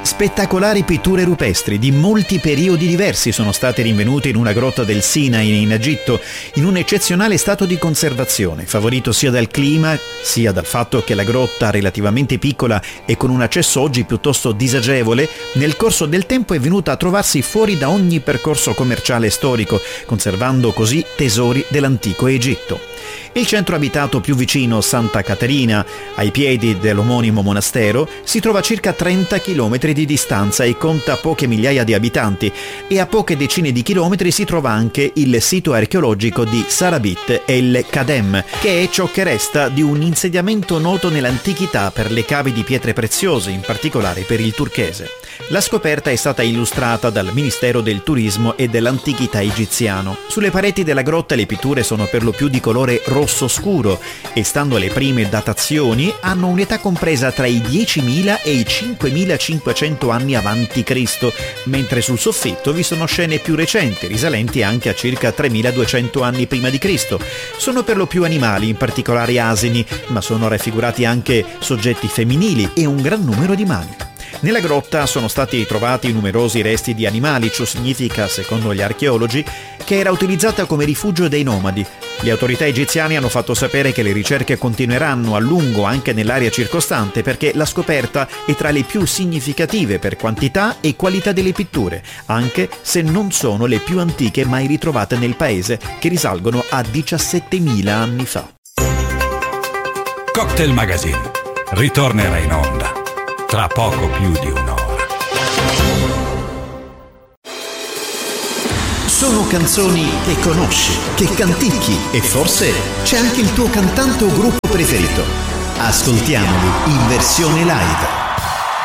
Spettacolari pitture rupestri di molti periodi diversi sono state rinvenute in una grotta del Sinai in Egitto, in un eccezionale stato di conservazione, favorito sia dal clima sia dal fatto che la grotta, relativamente piccola e con un accesso oggi piuttosto disagevole, nel corso del tempo è venuta a trovarsi fuori da ogni percorso commerciale e storico, conservando così tesori dell'antico Egitto. Il centro abitato più vicino, Santa Caterina, ai piedi dell'omonimo monastero, si trova a circa 30 km di distanza e conta poche migliaia di abitanti, e a poche decine di chilometri si trova anche il sito archeologico di Sarabit el Kadem, che è ciò che resta di un insediamento noto nell'antichità per le cavi di pietre preziose, in particolare per il turchese. La scoperta è stata illustrata dal Ministero del Turismo e dell'Antichità egiziano. Sulle pareti della grotta le pitture sono per lo più di colore rosso scuro e, stando alle prime datazioni, hanno un'età compresa tra i 10.000 e i 5.500 anni avanti Cristo, mentre sul soffitto vi sono scene più recenti, risalenti anche a circa 3.200 anni prima di Cristo. Sono per lo più animali, in particolare asini, ma sono raffigurati anche soggetti femminili e un gran numero di mani. Nella grotta sono stati trovati numerosi resti di animali, ciò significa, secondo gli archeologi, che era utilizzata come rifugio dei nomadi. Le autorità egiziane hanno fatto sapere che le ricerche continueranno a lungo anche nell'area circostante, perché la scoperta è tra le più significative per quantità e qualità delle pitture, anche se non sono le più antiche mai ritrovate nel paese, che risalgono a 17.000 anni fa. Cocktail Magazine ritornerà in onda tra poco più di un'ora. Sono canzoni che conosci, che canticchi, e forse c'è anche il tuo cantante o gruppo preferito. Ascoltiamoli in versione live.